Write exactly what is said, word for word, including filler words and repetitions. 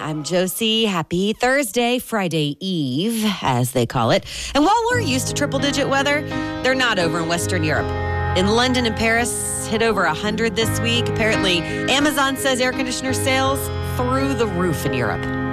I'm Josie. Happy Thursday, Friday Eve, as they call it. And while we're used to triple-digit weather, they're not over in Western Europe. In London and Paris, hit over one hundred this week. Apparently, Amazon says air conditioner sales through the roof in Europe.